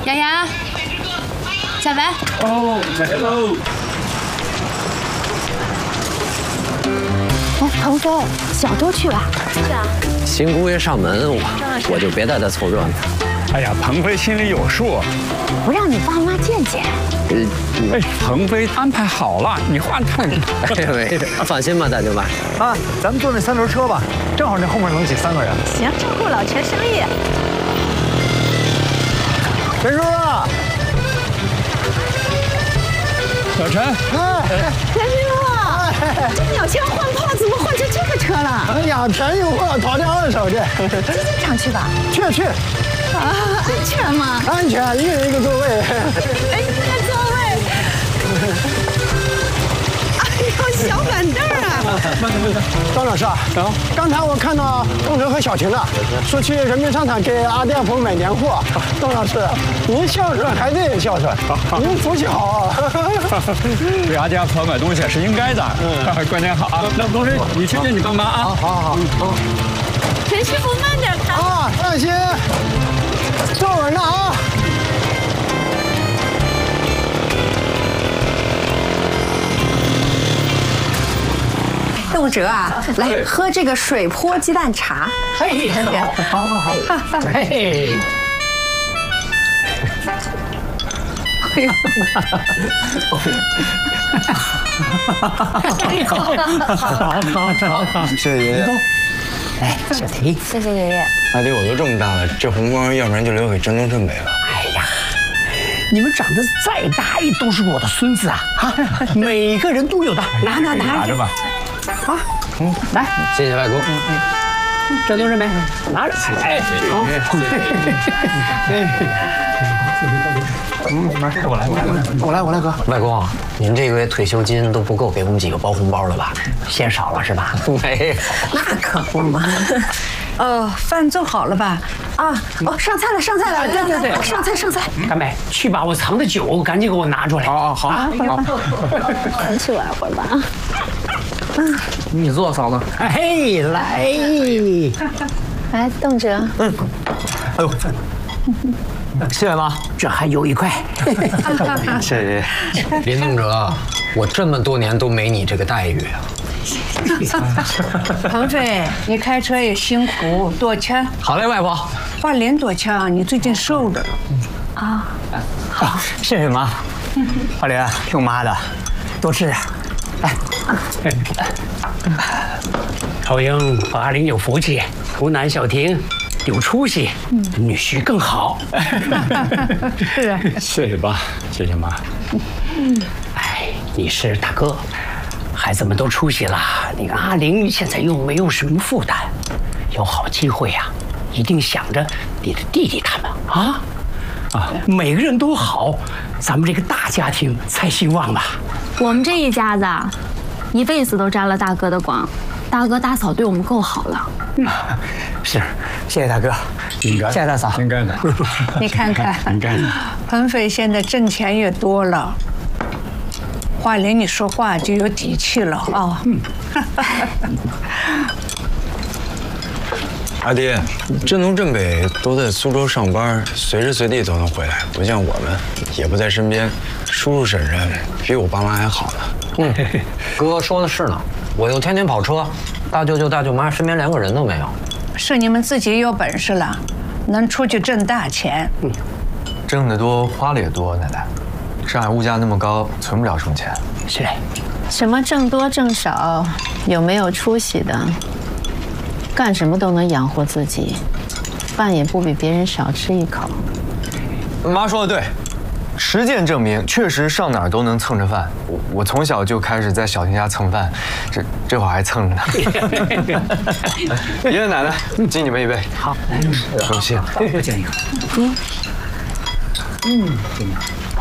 洋洋，下班。 哦，来喽。 哎，鹏飞，小周去吧。 是啊。 新姑爷上门，我就别在这凑热闹。 哎呀，鹏飞心里有数， 不让你爸妈见见。 哎，鹏飞安排好了，你话太…… 哎，放心吧，大舅妈。 啊，咱们坐那3轮车吧，正好那后面能挤3个人。 行，照顾老全生意。 陈叔啊， 小陈， 陈师傅，这鸟枪换炮怎么换成这个车了？ 哎呀，便宜货，讨点二手去。 机场去吧。 去。 啊，安全吗？ 安全，一人一个座位。 哎，一个座位。哎呦，小板凳啊！ 张老师啊，刚才我看到东哲和小晴了，说去人民商场给阿店铺买年货。董老师，您孝顺，孩子也孝顺，您福气好啊！ 给阿家婆买东西是应该的。关键好啊，那东西你去见你爸妈啊。 好。 陈师傅慢点开。 啊，放心，坐稳了啊。 董哲啊，来喝这个水泼鸡蛋茶。 嘿，好，嘿。 哎呦， 好， 谢谢爷爷。 哎，小婷， 谢谢爷爷。 阿爹，我都这么大了，这红包要不然就留给振东振北了。 哎呀，你们长得再大也都是我的孙子啊！每个人都有的，拿着吧。 啊，来， 谢谢外公。 振东振北，拿着。哎， 我来，哥。 外公，您这个月退休金都不够给我们几个包红包了吧？ 嫌少了是吧？ 没有。 那可不嘛。饭做好了吧？啊，上菜了，对，上菜。 干妹，去把我藏的酒赶紧给我拿出来。 好。 咱去玩会儿吧。 你坐，嫂子。 哎，来， 来，邓哲。 哎呦，谢谢妈。 这还有1块。 谢谢爷爷。 林东哲，我这么多年都没你这个待遇啊。 鹏飞，你开车也辛苦，多吃。 好嘞，外婆。 花莲多吃啊，你最近瘦了。 啊， 好，谢谢妈。花莲，听妈的，多吃点。来，朝英和阿玲有福气，湖南小婷有出息，女婿更好。 是啊， 谢谢爸，谢谢妈。 哎，你是大哥，孩子们都出息了，你看阿玲现在又没有什么负担，有好机会呀，一定想着你的弟弟他们啊。每个人都好，咱们这个大家庭才兴旺吧。 我们这一家子啊，一辈子都沾了大哥的光，大哥大嫂对我们够好了。 是，谢谢大哥， 应该， 谢谢大嫂， 应该的。 你看看， 应该的。 鹏飞现在挣钱也多了，花莲你说话就有底气了啊。 阿爹，振东振北都在苏州上班，随时随地都能回来，不像我们也不在身边。叔叔婶婶比我爸妈还好呢。 哥说的是呢，我又天天跑车，大舅舅大舅妈身边连个人都没有。 是你们自己有本事了，能出去挣大钱。 挣得多花的也多，奶奶。上海物价那么高，存不了什么钱。 是。 什么挣多挣少，有没有出息的，干什么都能养活自己，饭也不比别人少吃一口。 妈说的对，实践证明，确实上哪儿都能蹭着饭。我从小就开始在小婷家蹭饭，这会儿还蹭着呢。爷爷奶奶，敬你们一杯。 好，来， 首先， 多敬一口。 敬你。